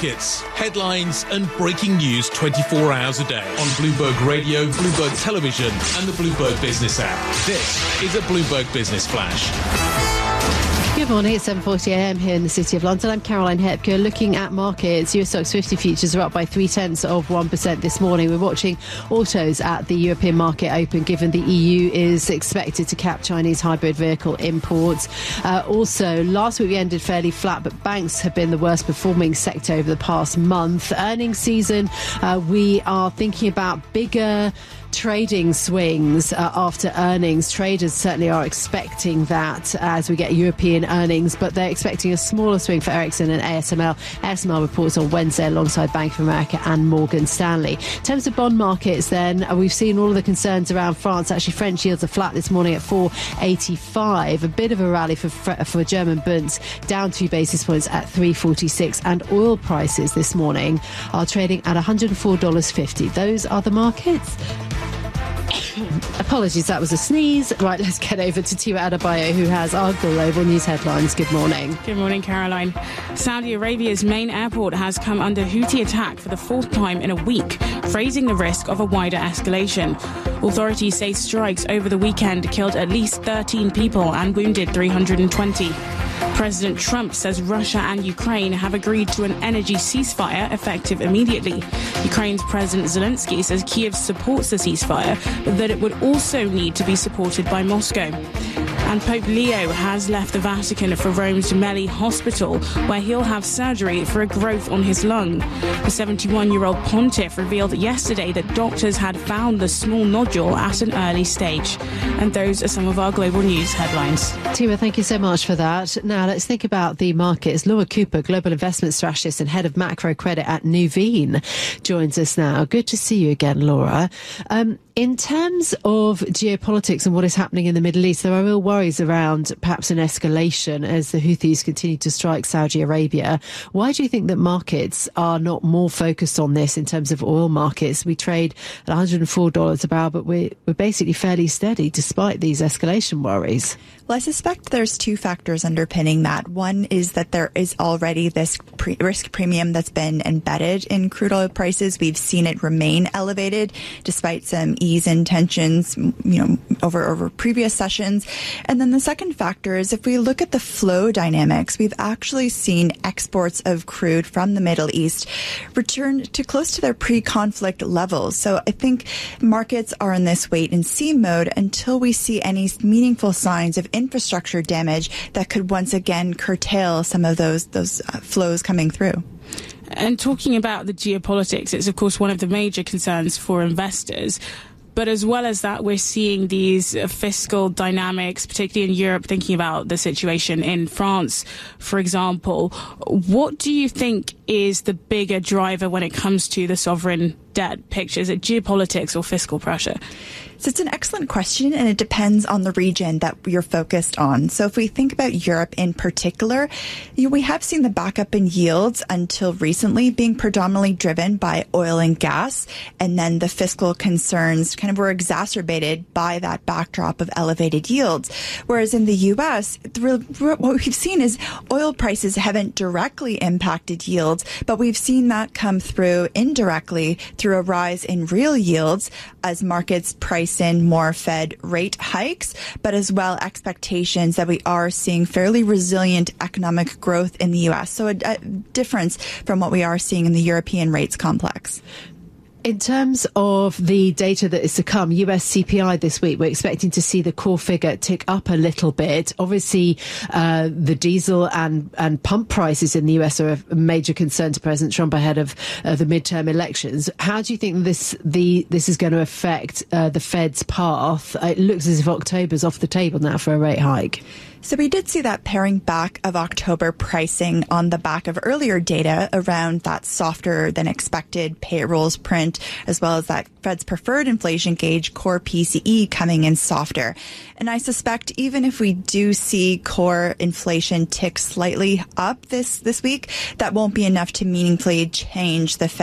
markets, headlines and breaking news 24 hours a day on Bloomberg Radio, Bloomberg Television and the Bloomberg Business app. This is a Bloomberg Business Flash. Good morning, it's 7:40am here in the City of London. I'm Caroline Hepker. Looking at markets, US Stocks 50 futures are up by 0.3% this morning. We're watching autos at the European market open, given the EU is expected to cap Chinese hybrid vehicle imports. Also, last week we ended fairly flat, but banks have been the worst performing sector over the past month. Earnings season, we are thinking about bigger trading swings after earnings. Traders certainly are expecting that as we get European earnings, but they're expecting a smaller swing for Ericsson and ASML. ASML reports on Wednesday alongside Bank of America and Morgan Stanley. In terms of bond markets then, we've seen all of the concerns around France. Actually, French yields are flat this morning at 4.85. A bit of a rally for German bunds, down 2 basis points at 3.46. And oil prices this morning are trading at $104.50. Those are the markets. Apologies, that was a sneeze. Right, let's get over to Tiwa Adebayo, who has our global news headlines. Good morning. Good morning, Caroline. Saudi Arabia's main airport has come under Houthi attack for the fourth time in a week, raising the risk of a wider escalation. Authorities say strikes over the weekend killed at least 13 people and wounded 320. President Trump says Russia and Ukraine have agreed to an energy ceasefire effective immediately. Ukraine's President Zelensky says Kyiv supports the ceasefire, but that it would also need to be supported by Moscow. And Pope Leo has left the Vatican for Rome's Gemelli Hospital, where he'll have surgery for a growth on his lung. The 71-year-old pontiff revealed yesterday that doctors had found the small nodule at an early stage. And those are some of our global news headlines. Tima, thank you so much for that. Now, let's think about the markets. Laura Cooper, Global Investment Strategist and Head of Macro Credit at Nuveen, joins us now. Good to see you again, Laura. In terms of geopolitics and what is happening in the Middle East, there are real worries around perhaps an escalation as the Houthis continue to strike Saudi Arabia. Why do you think that markets are not more focused on this in terms of oil markets? We trade at $104 a barrel, but we're basically fairly steady despite these escalation worries. Well, I suspect there's two factors underpinning that. One is that there is already this risk premium that's been embedded in crude oil prices. We've seen it remain elevated despite some ease in tensions, over previous sessions. And then the second factor is if we look at the flow dynamics, we've actually seen exports of crude from the Middle East return to close to their pre-conflict levels. So I think markets are in this wait and see mode until we see any meaningful signs of infrastructure damage that could once again curtail some of those flows coming through. And talking about the geopolitics, it's of course one of the major concerns for investors. But as well as that, we're seeing these fiscal dynamics, particularly in Europe, thinking about the situation in France, for example. What do you think is the bigger driver when it comes to the sovereign debt picture? Is it geopolitics or fiscal pressure? So it's an excellent question, and it depends on the region that you're focused on. So if we think about Europe in particular, we have seen the backup in yields until recently being predominantly driven by oil and gas, and then the fiscal concerns kind of were exacerbated by that backdrop of elevated yields. Whereas in the U.S., what we've seen is oil prices haven't directly impacted yields, but we've seen that come through indirectly through a rise in real yields as markets price in more Fed rate hikes, but as well expectations that we are seeing fairly resilient economic growth in the U.S. So a difference from what we are seeing in the European rates complex. In terms of the data that is to come, US CPI this week, we're expecting to see the core figure tick up a little bit. Obviously, the diesel and pump prices in the US are a major concern to President Trump ahead of the midterm elections. How do you think this is going to affect the Fed's path? It looks as if October's off the table now for a rate hike. So we did see that paring back of October pricing on the back of earlier data around that softer than expected payrolls print, as well as that Fed's preferred inflation gauge, core PCE, coming in softer. And I suspect even if we do see core inflation tick slightly up this week, that won't be enough to meaningfully change the Fed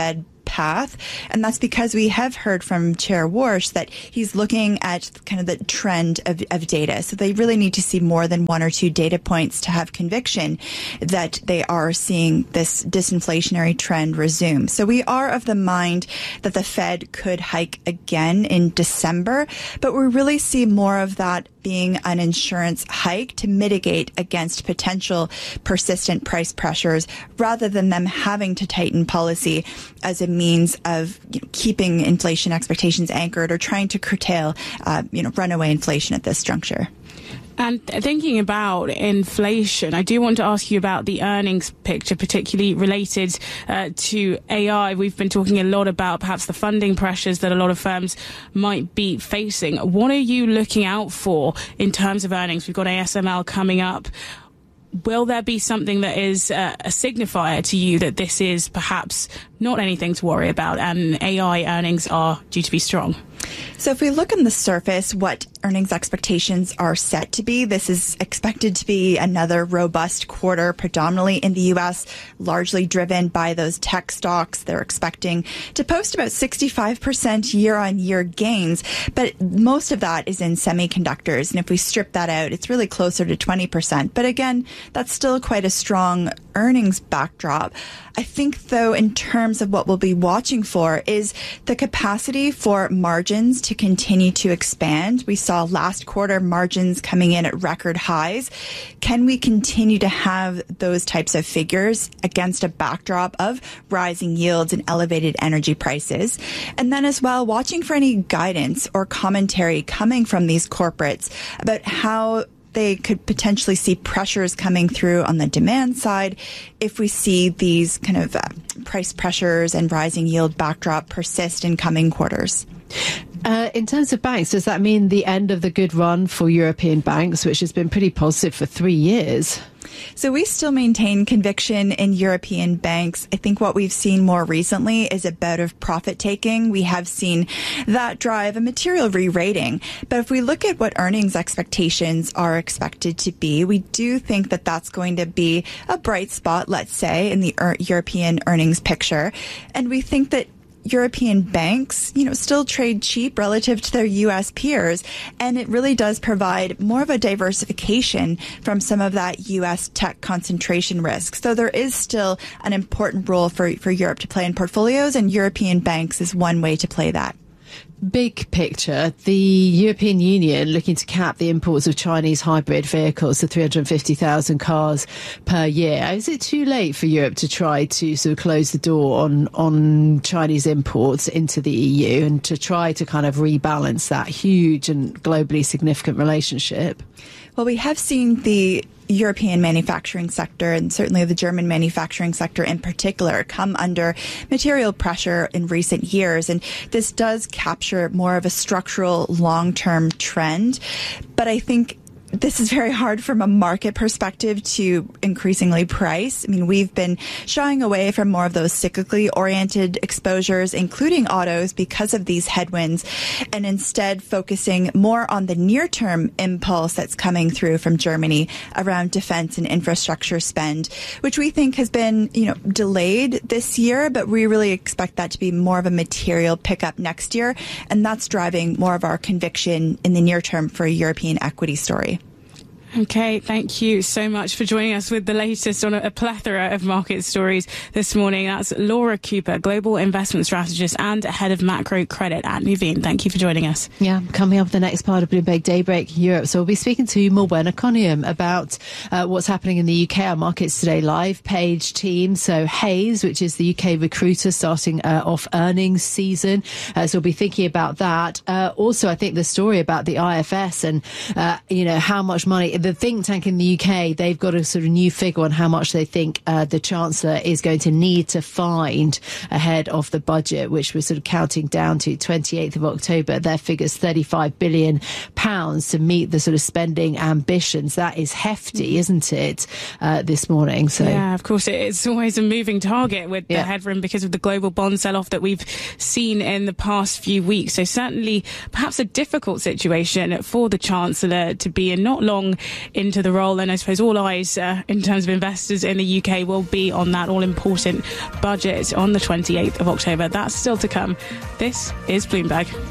path. And that's because we have heard from Chair Warsh that he's looking at kind of the trend of data. So they really need to see more than one or two data points to have conviction that they are seeing this disinflationary trend resume. So we are of the mind that the Fed could hike again in December, but we really see more of that being an insurance hike to mitigate against potential persistent price pressures rather than them having to tighten policy as a means of keeping inflation expectations anchored or trying to curtail runaway inflation at this juncture. And thinking about inflation, I do want to ask you about the earnings picture, particularly related to AI. We've been talking a lot about perhaps the funding pressures that a lot of firms might be facing. What are you looking out for in terms of earnings? We've got ASML coming up. Will there be something that is a signifier to you that this is perhaps not anything to worry about and AI earnings are due to be strong? So if we look on the surface, what earnings expectations are set to be, this is expected to be another robust quarter, predominantly in the U.S., largely driven by those tech stocks. They're expecting to post about 65% year-on-year gains, but most of that is in semiconductors. And if we strip that out, it's really closer to 20%. But again, that's still quite a strong earnings backdrop. I think, though, in terms of what we'll be watching for is the capacity for margins to continue to expand. We saw last quarter margins coming in at record highs. Can we continue to have those types of figures against a backdrop of rising yields and elevated energy prices? And then as well, watching for any guidance or commentary coming from these corporates about how they could potentially see pressures coming through on the demand side if we see these kind of price pressures and rising yield backdrop persist in coming quarters. In terms of banks, does that mean the end of the good run for European banks, which has been pretty positive for 3 years? So we still maintain conviction in European banks. I think what we've seen more recently is a bout of profit taking. We have seen that drive a material re-rating. But if we look at what earnings expectations are expected to be, we do think that that's going to be a bright spot, let's say, in the European earnings picture. And we think that European banks, still trade cheap relative to their U.S. peers, and it really does provide more of a diversification from some of that U.S. tech concentration risk. So there is still an important role for Europe to play in portfolios, and European banks is one way to play that. Big picture, the European Union looking to cap the imports of Chinese hybrid vehicles to 350,000 cars per year. Is it too late for Europe to try to sort of close the door on Chinese imports into the EU and to try to kind of rebalance that huge and globally significant relationship? Well, we have seen the European manufacturing sector and certainly the German manufacturing sector in particular come under material pressure in recent years. And this does capture more of a structural long-term trend. But I think this is very hard from a market perspective to increasingly price. I mean, we've been shying away from more of those cyclically oriented exposures, including autos, because of these headwinds, and instead focusing more on the near-term impulse that's coming through from Germany around defense and infrastructure spend, which we think has been, delayed this year, but we really expect that to be more of a material pickup next year. And that's driving more of our conviction in the near term for a European equity story. Okay, thank you so much for joining us with the latest on a plethora of market stories this morning. That's Laura Cooper, Global Investment Strategist and Head of Macro Credit at Nuveen. Thank you for joining us. Yeah, coming up the next part of Bloomberg Daybreak Europe. So we'll be speaking to Morwen Iconium about what's happening in the UK. Our Markets Today Live page team. So Hays, which is the UK recruiter starting off earnings season. So we'll be thinking about that. Also, I think the story about the IFS and, how much money the think tank in the UK, they've got a sort of new figure on how much they think the Chancellor is going to need to find ahead of the budget, which we're sort of counting down to 28th of October. Their figure's £35 billion to meet the sort of spending ambitions. That is hefty, isn't it, this morning? So yeah, of course, it's always a moving target with the headroom because of the global bond sell-off that we've seen in the past few weeks. So certainly perhaps a difficult situation for the Chancellor to be in. Not long into the role. And I suppose all eyes in terms of investors in the UK will be on that all-important budget on the 28th of October. That's still to come. This is Bloomberg.